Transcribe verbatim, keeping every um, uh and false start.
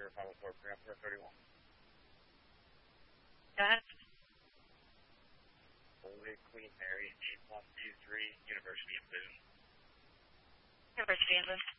Final Four, Panther thirty-one. Go ahead. Holy Queen Mary, eight one two three, University of Boone. University of Boone.